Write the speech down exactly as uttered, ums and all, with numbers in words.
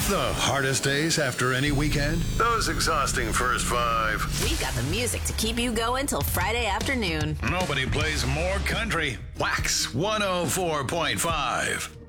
The hardest days after any weekend? Those exhausting first five. We've got the music to keep you going till Friday afternoon. Nobody plays more country. Wax one oh four point five.